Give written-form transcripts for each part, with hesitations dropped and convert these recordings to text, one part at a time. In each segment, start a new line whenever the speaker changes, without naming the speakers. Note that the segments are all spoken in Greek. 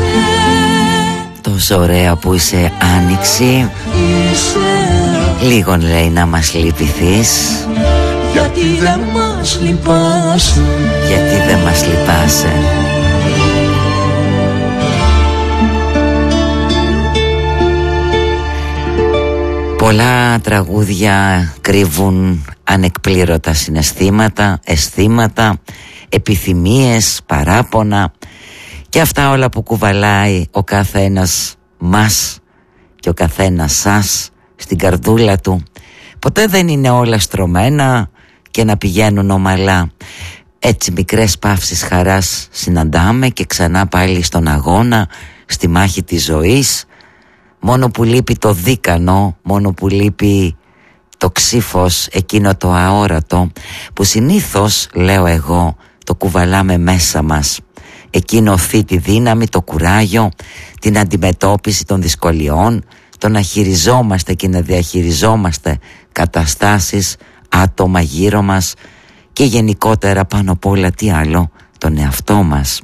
Τόσο ωραία που είσαι άνοιξη. Λίγον λέει να μας λυπηθείς.
Γιατί δεν μας λυπάσαι.
Γιατί δεν μας λυπάσαι. Πολλά τραγούδια κρύβουν ανεκπλήρωτα συναισθήματα, αισθήματα, επιθυμίες, παράπονα και αυτά όλα που κουβαλάει ο καθένας μας και ο καθένας σας στην καρδούλα του. Ποτέ δεν είναι όλα στρωμένα και να πηγαίνουν ομαλά. Έτσι μικρές παύσεις χαράς συναντάμε και ξανά πάλι στον αγώνα, στη μάχη της ζωής. Μόνο που λείπει το δίκανο, μόνο που λείπει το ξύφος, εκείνο το αόρατο που συνήθως, λέω εγώ, το κουβαλάμε μέσα μας. Εκείνο οθεί τη δύναμη, το κουράγιο, την αντιμετώπιση των δυσκολιών, το να χειριζόμαστε και να διαχειριζόμαστε καταστάσεις, άτομα γύρω μας και γενικότερα πάνω απ' όλα τι άλλο, τον εαυτό μας.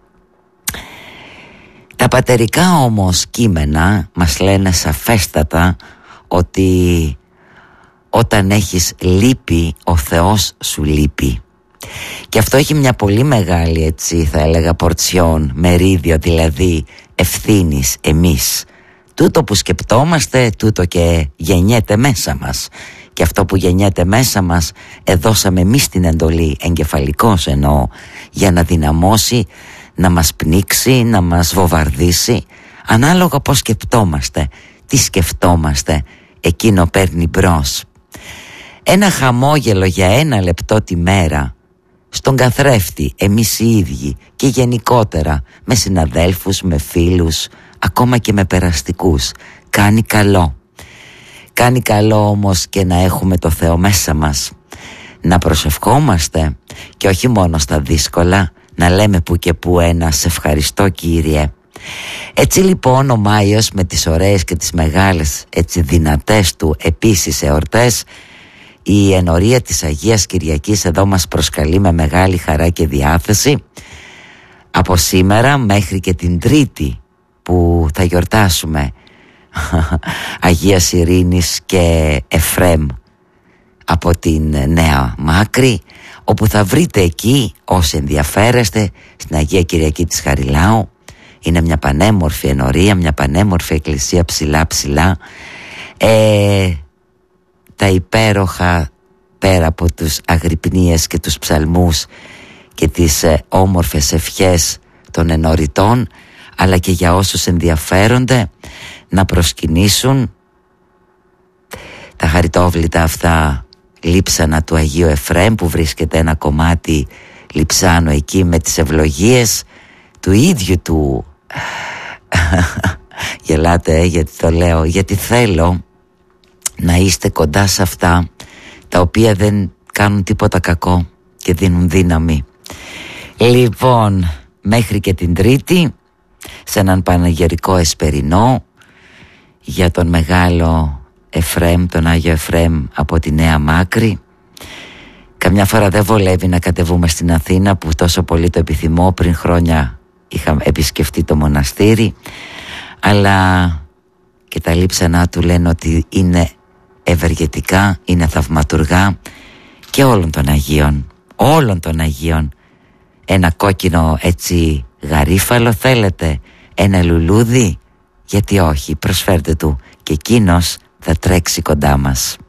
Τα πατερικά όμως κείμενα μας λένε σαφέστατα ότι όταν έχεις λύπη, ο Θεός σου λείπει. Και αυτό έχει μια πολύ μεγάλη, έτσι θα έλεγα, πορτσιόν, μερίδιο δηλαδή ευθύνης εμείς. Τούτο που σκεπτόμαστε, τούτο και γεννιέται μέσα μας. Και αυτό που γεννιέται μέσα μας, δώσαμε εμείς την εντολή, εγκεφαλικός εννοώ, για να δυναμώσει, να μας πνίξει, να μας βομβαρδίσει. Ανάλογα πώς σκεπτόμαστε, τι σκεφτόμαστε, εκείνο παίρνει μπρος. Ένα χαμόγελο για 1 λεπτό τη μέρα στον καθρέφτη, εμείς οι ίδιοι και γενικότερα με συναδέλφους, με φίλους, ακόμα και με περαστικούς, κάνει καλό. Κάνει καλό όμως και να έχουμε το Θεό μέσα μας, να προσευχόμαστε και όχι μόνο στα δύσκολα, να λέμε που και που ένα «Σε ευχαριστώ Κύριε». Έτσι λοιπόν ο Μάιος με τις ωραίες και τις μεγάλες, έτσι δυνατές του επίσης εορτές, η ενορία της Αγίας Κυριακής εδώ μας προσκαλεί με μεγάλη χαρά και διάθεση από σήμερα μέχρι και την Τρίτη που θα γιορτάσουμε Αγίας Ειρήνης και Εφραίμ από την Νέα Μάκρη, όπου θα βρείτε εκεί όσοι ενδιαφέρεστε στην Αγία Κυριακή της Χαριλάου. Είναι μια πανέμορφη ενορία, μια πανέμορφη εκκλησία ψηλά ψηλά, τα υπέροχα πέρα από τους αγρυπνίες και τους ψαλμούς και τις όμορφες ευχές των ενοριτών, αλλά και για όσους ενδιαφέρονται να προσκυνήσουν τα χαριτόβλητα αυτά λείψανα του Αγίου Εφραίμ, που βρίσκεται ένα κομμάτι λειψάνο εκεί με τις ευλογίες του ίδιου του. Γελάτε γιατί το λέω, γιατί θέλω να είστε κοντά σε αυτά τα οποία δεν κάνουν τίποτα κακό και δίνουν δύναμη. Λοιπόν, μέχρι και την Τρίτη σε έναν πανηγυρικό εσπερινό για τον μεγάλο Εφραίμ, τον Άγιο Εφραίμ από τη Νέα Μάκρη. Καμιά φορά δεν βολεύει να κατεβούμε στην Αθήνα, που τόσο πολύ το επιθυμώ. Πριν χρόνια είχα επισκεφτεί το μοναστήρι, αλλά και τα λείψανά του λένε ότι είναι ευεργετικά, είναι θαυματουργά, και όλων των Αγίων. Ένα κόκκινο έτσι γαρίφαλο θέλετε, ένα λουλούδι, γιατί όχι, προσφέρτε του και εκείνος θα τρέξει κοντά μας.